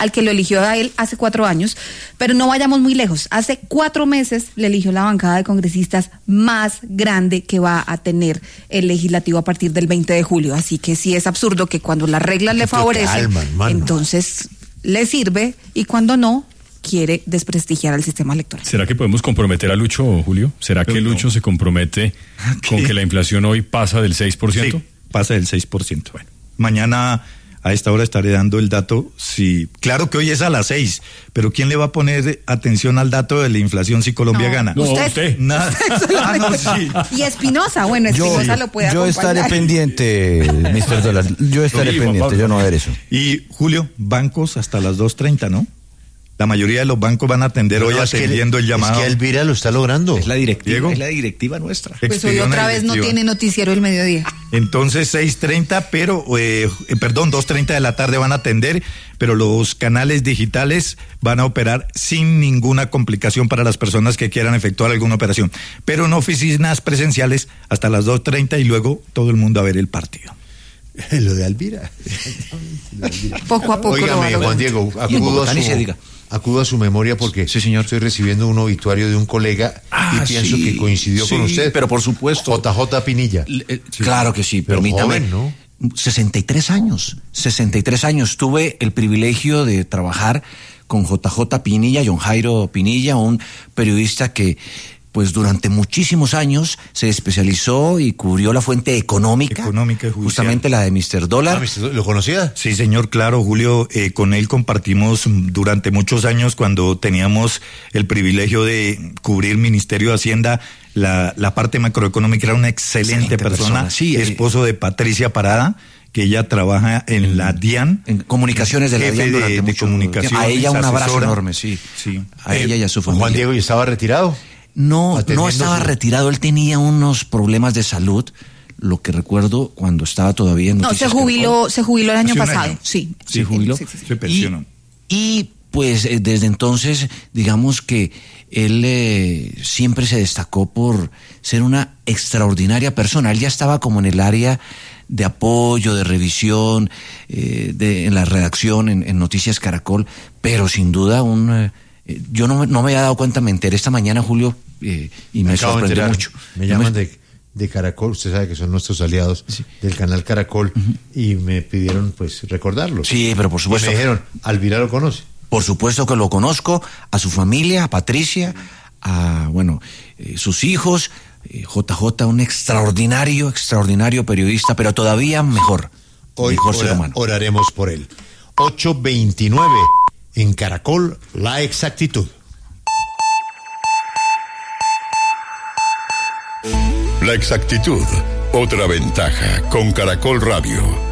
al que lo eligió a él hace 4 años, pero no vayamos muy lejos. Hace 4 meses le eligió la bancada de congresistas más grande que va a tener el legislativo a partir del 20 de julio. Así que sí es absurdo que cuando las reglas le favorecen, entonces le sirve, y cuando no, quiere desprestigiar al sistema electoral. ¿Será que podemos comprometer a Lucho, Julio? ¿Será que Lucho se compromete con que la inflación hoy pasa del 6%? Sí, pasa del 6%. Bueno, mañana a esta hora estaré dando el dato. Sí, claro que hoy es a las 6, pero ¿quién le va a poner atención al dato de la inflación si Colombia gana? No, usted. Nada. Sí. Y Espinosa, bueno, Espinosa lo puede acompañar. Yo estaré pendiente, Mr. Dólar. Yo estaré pendiente, yo no voy a ver eso. Y Julio, bancos hasta las 2:30, ¿no? La mayoría de los bancos van a atender hoy atendiendo el llamado. Es que Elvira lo está logrando. Es la directiva, Diego, es la directiva nuestra. Pues hoy otra vez no tiene noticiero el mediodía. Entonces 6:30, pero 2:30 de la tarde van a atender, pero los canales digitales van a operar sin ninguna complicación para las personas que quieran efectuar alguna operación. Pero en oficinas presenciales hasta las 2:30 y luego todo el mundo a ver el partido. Lo de Elvira. Poco a poco. Óigame, Juan Diego, acudo a su memoria porque sí, señor, estoy recibiendo un obituario de un colega y pienso que coincidió con usted. Pero por supuesto. JJ Pinilla. Claro que sí, pero permítame. Joven, ¿no? 63 años. Tuve el privilegio de trabajar con JJ Pinilla, John Jairo Pinilla, un periodista que pues durante muchísimos años se especializó y cubrió la fuente económica y judicial, justamente la de Mr. Dólar. ¿Lo conocía? Sí, señor, claro, Julio, con él compartimos durante muchos años cuando teníamos el privilegio de cubrir Ministerio de Hacienda, la parte macroeconómica. Era una excelente persona, sí, esposo de Patricia Parada, que ella trabaja en la DIAN. En comunicaciones de la DIAN durante mucho tiempo. A ella un abrazo enorme, sí. A ella y a su familia. Juan Diego, ¿y estaba retirado? No estaba retirado, él tenía unos problemas de salud, lo que recuerdo cuando estaba todavía en Noticias Caracol. Se jubiló el año pasado, sí. Se jubiló. Sí. Se pensionó. Y pues desde entonces, digamos que él siempre se destacó por ser una extraordinaria persona. Él ya estaba como en el área de apoyo, de revisión, en la redacción, en Noticias Caracol, pero sin duda yo no me había dado cuenta, me enteré esta mañana, Julio, y me sorprendió mucho. Me llaman de Caracol, usted sabe que son nuestros aliados del canal Caracol, y me pidieron pues recordarlo. Sí, pero por supuesto. Y me dijeron, ¿Elvira lo conoce? Por supuesto que lo conozco, a su familia, a Patricia, a sus hijos. JJ, un extraordinario periodista, pero todavía mejor ser humano. Oraremos por él. 8:29 en Caracol, La Exactitud. La Exactitud, otra ventaja con Caracol Radio.